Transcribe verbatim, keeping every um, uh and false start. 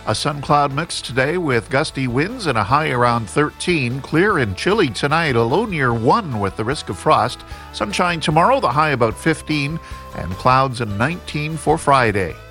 A sun cloud mix today with gusty winds and a high around thirteen. Clear and chilly tonight, a low near one with the risk of frost. Sunshine tomorrow, the high about fifteen, and clouds and nineteen for Friday.